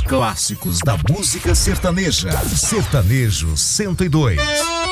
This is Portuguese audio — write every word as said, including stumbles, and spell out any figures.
Clássicos da música sertaneja. Sertanejo cento e dois.